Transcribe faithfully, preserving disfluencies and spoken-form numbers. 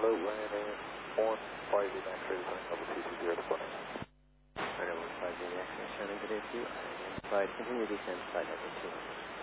low landing, one five eight X-ray, level two two zero to four nine. Runway one five eight X-ray, Shannon, good day to you. Identified, continue descent, flight level two hundred.